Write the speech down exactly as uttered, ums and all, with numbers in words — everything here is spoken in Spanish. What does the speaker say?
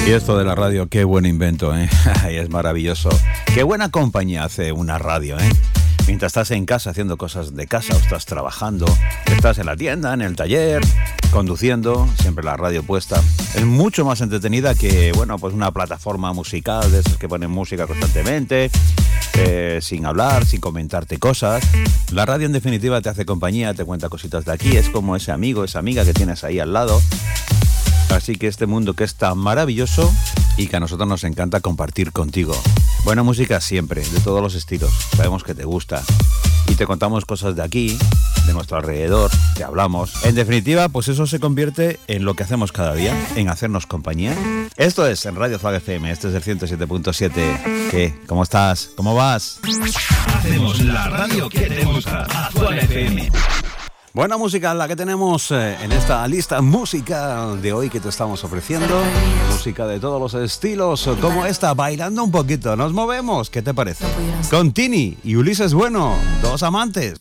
Y esto de la radio, qué buen invento, ¿eh? Es maravilloso. Qué buena compañía hace una radio, ¿eh? Mientras estás en casa haciendo cosas de casa o estás trabajando, estás en la tienda, en el taller, conduciendo, siempre la radio puesta. Es mucho más entretenida que, bueno, pues una plataforma musical de esas que ponen música constantemente, eh, sin hablar, sin comentarte cosas. La radio en definitiva te hace compañía, te cuenta cositas de aquí, es como ese amigo, esa amiga que tienes ahí al lado. Así que este mundo que es tan maravilloso y que a nosotros nos encanta compartir contigo. Buena música siempre, de todos los estilos. Sabemos que te gusta. Y te contamos cosas de aquí, de nuestro alrededor, te hablamos. En definitiva, pues eso se convierte en lo que hacemos cada día, en hacernos compañía. Esto es en Radio Flag F M, este es el ciento siete punto siete. ¿Qué? ¿Cómo estás? ¿Cómo vas? Hacemos la radio que te gusta. Actual F M. Buena música la que tenemos eh, en esta lista musical de hoy que te estamos ofreciendo. Música de todos los estilos, como esta, bailando un poquito. Nos movemos, ¿qué te parece? Con Tini y Ulises Bueno, dos amantes.